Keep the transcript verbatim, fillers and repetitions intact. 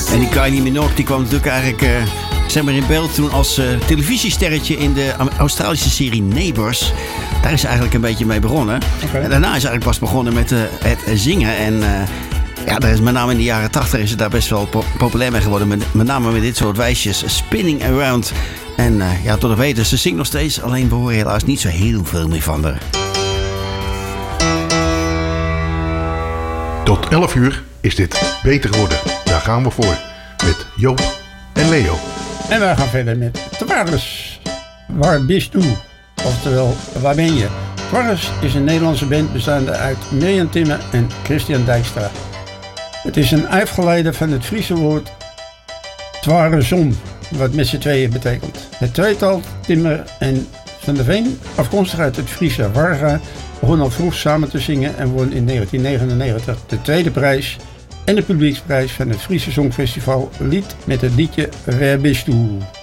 En die Kylie Minogue die kwam natuurlijk eigenlijk uh, zeg maar in beeld toen als uh, televisiesterretje in de Australische serie Neighbours. Daar is ze eigenlijk een beetje mee begonnen. Okay. En daarna is ze eigenlijk pas begonnen met uh, het zingen. En uh, ja, daar is met name in de jaren tachtig is ze daar best wel po- populair mee geworden. Met, met name met dit soort wijsjes. Spinning Around. En uh, ja, tot op heden, ze zingt nog steeds. Alleen we horen helaas niet zo heel veel meer van haar. Tot elf uur is dit Beter Worden. Daar gaan we voor. Met Joop en Leo. En wij gaan verder met Twarres. Waar bist u? Oftewel, waar ben je? Twarres is een Nederlandse band bestaande uit Mirjam Timmer en Christian Dijkstra. Het is een uitgeleide van het Friese woord Twaresom, wat met z'n tweeën betekent. Het tweetal Timmer en Van der Veen, afkomstig uit het Friese Warga, begon al vroeg samen te zingen en won in negentien negenennegentig de tweede prijs en de publieksprijs van het Friese Songfestival Lied met het liedje Waar bist u?